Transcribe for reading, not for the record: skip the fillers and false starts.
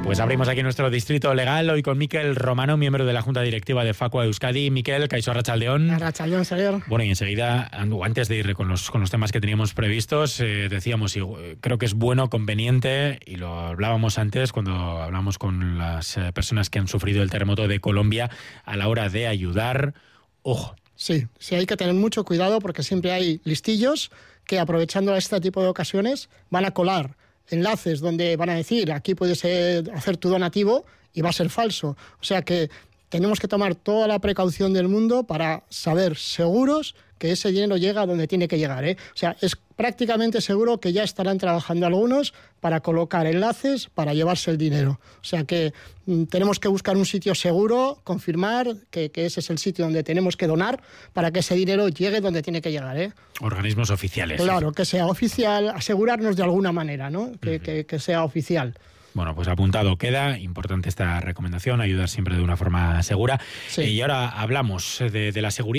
Pues abrimos aquí nuestro distrito legal, hoy con Mikel Romano, miembro de la Junta Directiva de Facua Euskadi. Mikel, kaixo arratsaldeon. Arratsaldeon, señor. Bueno, y enseguida, antes de ir con los temas que teníamos previstos, decíamos, y creo que es bueno, conveniente, y lo hablábamos antes cuando hablamos con las personas que han sufrido el terremoto de Colombia, a la hora de ayudar, ojo. Sí, hay que tener mucho cuidado porque siempre hay listillos que, aprovechando este tipo de ocasiones, van a colar enlaces donde van a decir aquí puedes hacer tu donativo y va a ser falso. O sea que tenemos que tomar toda la precaución del mundo para saber seguros que ese dinero llega a donde tiene que llegar, ¿eh? O sea, es prácticamente seguro que ya estarán trabajando algunos para colocar enlaces para llevarse el dinero. O sea que tenemos que buscar un sitio seguro, confirmar que ese es el sitio donde tenemos que donar para que ese dinero llegue donde tiene que llegar, ¿eh? Organismos oficiales. Claro, que sea oficial, asegurarnos de alguna manera, ¿no? Que sea oficial. Bueno, pues apuntado queda, importante esta recomendación, ayudar siempre de una forma segura. Sí. Y ahora hablamos de la seguridad.